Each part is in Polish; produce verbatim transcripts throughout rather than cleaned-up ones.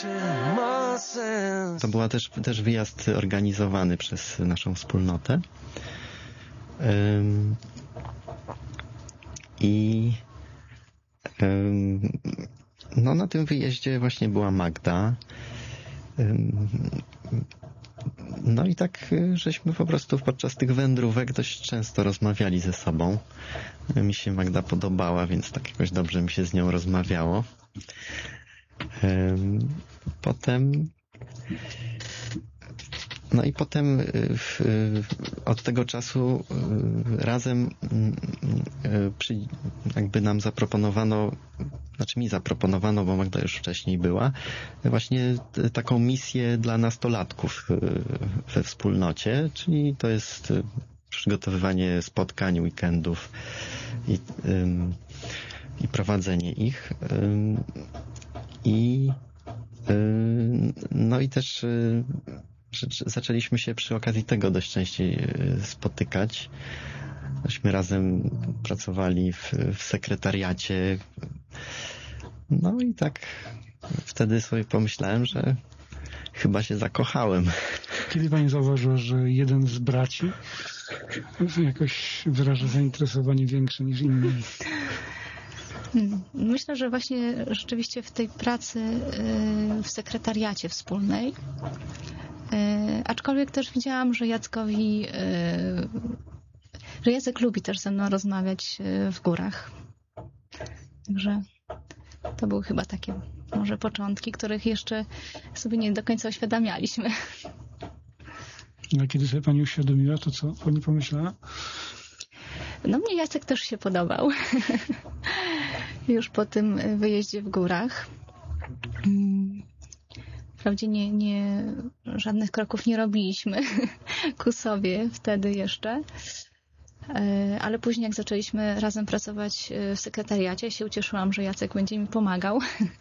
To była też, też wyjazd organizowany przez naszą wspólnotę. Ym, I ym, no na tym wyjeździe właśnie była Magda. Ym, no i tak żeśmy po prostu podczas tych wędrówek dość często rozmawiali ze sobą. Mi się Magda podobała, więc tak jakoś dobrze mi się z nią rozmawiało. Ym, potem No i potem w, od tego czasu razem przy, jakby nam zaproponowano, znaczy mi zaproponowano, bo Magda już wcześniej była, właśnie taką misję dla nastolatków we wspólnocie, czyli to jest przygotowywanie spotkań, weekendów i, i prowadzenie ich. I no i też zaczęliśmy się przy okazji tego dość częściej spotykać. Myśmy razem pracowali w, w sekretariacie. No i tak wtedy sobie pomyślałem, że chyba się zakochałem. Kiedy pani zauważyła, że jeden z braci jakoś wyraża zainteresowanie większe niż inni? Myślę, że właśnie rzeczywiście w tej pracy w sekretariacie wspólnej, aczkolwiek też widziałam, że Jackowi, że Jacek lubi też ze mną rozmawiać w górach. Także to były chyba takie może początki, których jeszcze sobie nie do końca uświadamialiśmy. A kiedy sobie pani uświadomiła, to co pani pomyślała? No mnie Jacek też się podobał. Już po tym wyjeździe w górach. Wprawdzie nie, nie, żadnych kroków nie robiliśmy ku sobie wtedy jeszcze, ale później jak zaczęliśmy razem pracować w sekretariacie, się ucieszyłam, że Jacek będzie mi pomagał.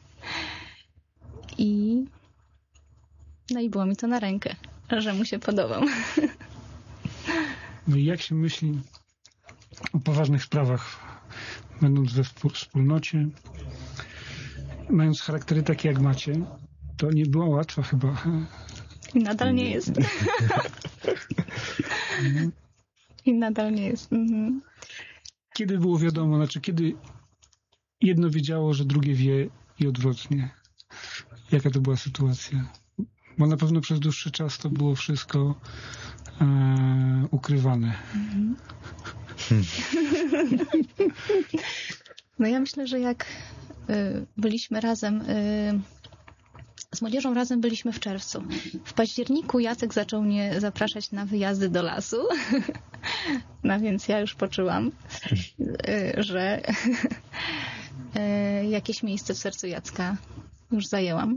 I no i było mi to na rękę, że mu się podobam. No i jak się myśli o poważnych sprawach, będąc we wspólnocie, mając charaktery takie jak macie, to nie było łatwo chyba. I nadal nie jest. I nadal nie jest. Mhm. Kiedy było wiadomo, znaczy kiedy jedno wiedziało, że drugie wie i odwrotnie? Jaka to była sytuacja? Bo na pewno przez dłuższy czas to było wszystko e, ukrywane. Mhm. No ja myślę, że jak y, byliśmy razem, y, z młodzieżą razem byliśmy w czerwcu. W październiku Jacek zaczął mnie zapraszać na wyjazdy do lasu. No więc ja już poczułam, y, że y, jakieś miejsce w sercu Jacka już zajęłam.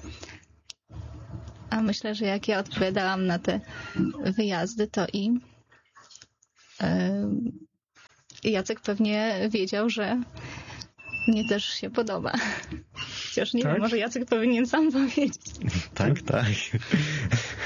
A myślę, że jak ja odpowiadałam na te wyjazdy, to i y, Jacek pewnie wiedział, że mnie też się podoba. Chociaż nie tak? wiem, może Jacek powinien sam powiedzieć. Tak, tak.